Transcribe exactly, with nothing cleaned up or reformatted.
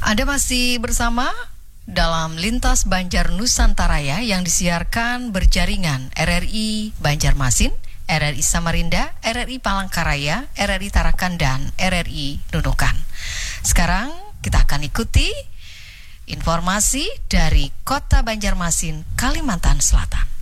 Anda masih bersama dalam Lintas Banjar Nusantara ya, yang disiarkan berjaringan R R I Banjarmasin, R R I Samarinda, R R I Palangkaraya, R R I Tarakan, dan R R I Nunukan. Sekarang kita akan ikuti informasi dari Kota Banjarmasin, Kalimantan Selatan.